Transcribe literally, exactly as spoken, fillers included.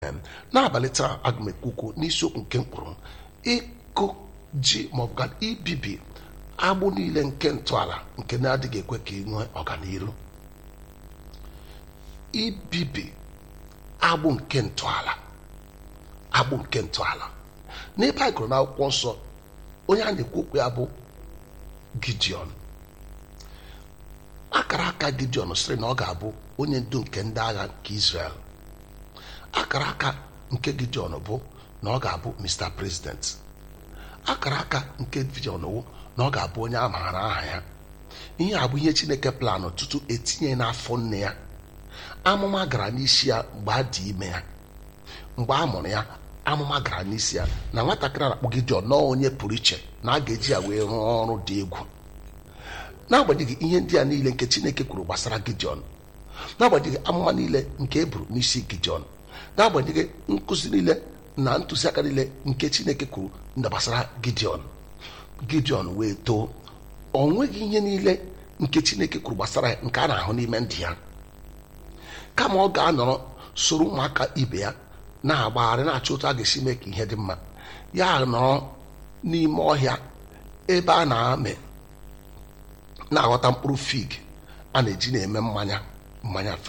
Amen. N'abalị taa aga m ekwukwu n'isiokwu nke mkpụrụ ịkụ ji maọbụ ga ibibi agbụ niile nke ntọala nke na-adịghị ekwe ka ị nwee ọganiru. Ibibi agbụ nke ntọala agbụ nke ntọala n'ebe a gụrụ n'akwụkwọ nsọ, onye a na-ekwu okwu ya bụ Gideon. Akara aka Gideon sịrị na ọ ga-abụ onye ndu nke ndị agha nke Israel. Akara aka nke Gideon bụ na ọ ga-abụ mister President. Akara aka nke Gideon wụ na ọ ga-abụ onye a maara aha ya. Ihe a bụ ihe Chineke planụ tutu etinye n'afọ nne ya. Amụma gara n'isi ya mgbe a dị ime ya. Mgbe a mụrụ ya, amụma gara n'isi ya na nwatakịrị na-akpọ Gideon nọọ onye pụrụ iche na a ga-eji ya wee rụọ ọrụ dị egwu. N'agbanyeghị ihe ndị a niile nke Chineke kwuru gbasara Gideon, n'agbanyeghị amụma niile nke e buru n'isi Gideon, n'agbanyeghị nkụzi niile na ntụziaka niile nke Chineke kwuru gbasara Gideon, Gideon wee too. O nweghị ihe niile nke Chineke kwuru gbasara ya nke a na-ahụ n'ime ndị ya. Kama ọ ga-anọrọ soro ụmụaka ibe ya na-agbagharị na-achọ otu a ga-esi mee ka ihe dị mma, ya nọrọ n'ime ọhịa ebe a na-amị na-aghọta mkpụrụ fig a na-eji na-eme mmanya mmanya